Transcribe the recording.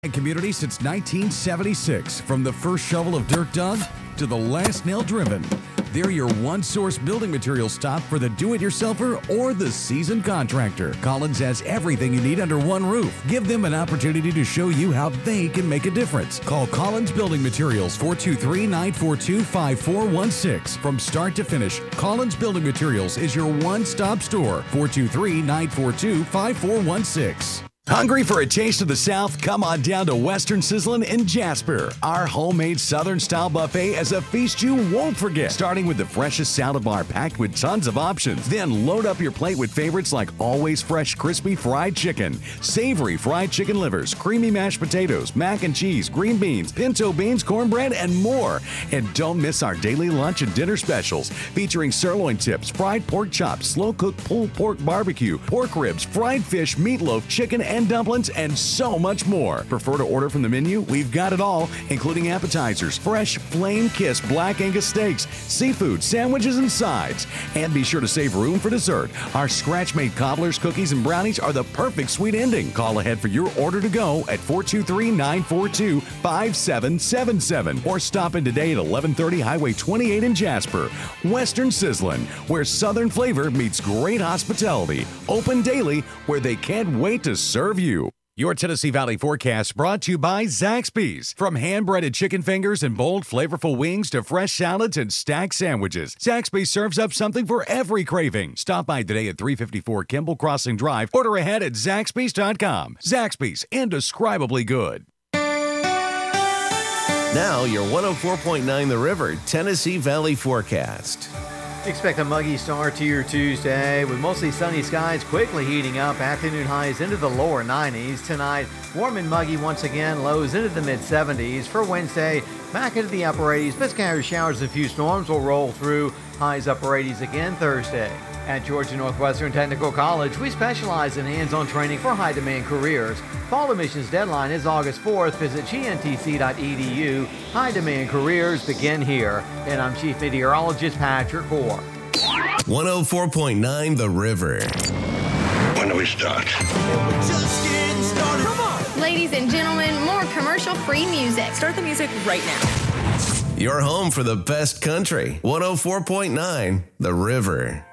Community since 1976. From the first shovel of dirt dug to the last nail driven. They're your one-source building materials stop for the do-it-yourselfer or the seasoned contractor. Collins has everything you need under one roof. Give them an opportunity to show you how they can make a difference. Call Collins Building Materials 423-942-5416. From start to finish, Collins Building Materials is your one-stop store. 423-942-5416. Hungry for a taste of the South? Come on down to Western Sizzlin' in Jasper. Our homemade Southern-style buffet is a feast you won't forget. Starting with the freshest salad bar packed with tons of options. Then load up your plate with favorites like always fresh crispy fried chicken, savory fried chicken livers, creamy mashed potatoes, mac and cheese, green beans, pinto beans, cornbread, and more. And don't miss our daily lunch and dinner specials featuring sirloin tips, fried pork chops, slow-cooked pulled pork barbecue, pork ribs, fried fish, meatloaf, chicken, and dumplings, and so much more. Prefer to order from the menu? We've got it all, including appetizers, fresh flame-kissed black Angus steaks, seafood, sandwiches, and sides. And be sure to save room for dessert. Our scratch-made cobblers, cookies, and brownies are the perfect sweet ending. Call ahead for your order to go at 423-942-5777 or stop in today at 1130 Highway 28 in Jasper. Western Sizzlin', where Southern flavor meets great hospitality. Open daily, where they can't wait to serve you. Your Tennessee Valley forecast brought to you by Zaxby's. From hand-breaded chicken fingers and bold, flavorful wings to fresh salads and stacked sandwiches, Zaxby's serves up something for every craving. Stop by today at 354 Kimball Crossing Drive. Order ahead at Zaxby's.com. Zaxby's, indescribably good. Now, your 104.9 The River Tennessee Valley forecast. Expect a muggy start to your Tuesday with mostly sunny skies quickly heating up. Afternoon highs into the lower 90s. Tonight, warm and muggy once again. Lows into the mid-70s. For Wednesday, back into the upper 80s. But scattered showers and a few storms will roll through. Highs upper 80s again Thursday. At Georgia Northwestern Technical College, we specialize in hands-on training for high-demand careers. Fall admissions deadline is August 4th. Visit gntc.edu. High-demand careers begin here. And I'm Chief Meteorologist Patrick Hoare. 104.9 The River. When do we start? Just getting started. Come on. Ladies and gentlemen, more commercial-free music. Start the music right now. Your home for the best country. 104.9 The River.